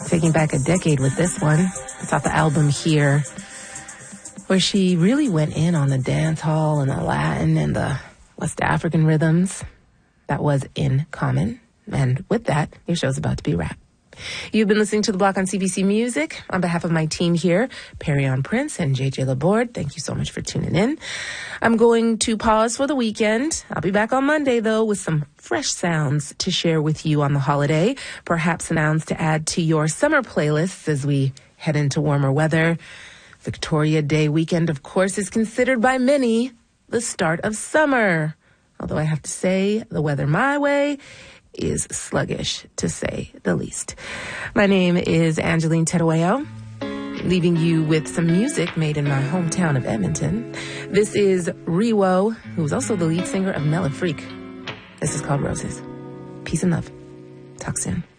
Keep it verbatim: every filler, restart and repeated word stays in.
taking back a decade with this one. It's off the album Here, where she really went in on the dance hall and the Latin and the West African rhythms. That was In Common. And with that, your show's about to be wrapped. You've been listening to The Block on C B C Music. On behalf of my team here, Perryon Prince and J J Laborde, thank you so much for tuning in. I'm going to pause for the weekend. I'll be back on Monday, though, with some fresh sounds to share with you on the holiday. Perhaps sounds to add to your summer playlists as we head into warmer weather. Victoria Day weekend, of course, is considered by many the start of summer. Although I have to say, the weather my way is sluggish, to say the least. My name is Angeline Terueo, leaving you with some music made in my hometown of Edmonton. This is Riwo, who's also the lead singer of Mela Freak. This is called Roses. Peace and love. Talk soon.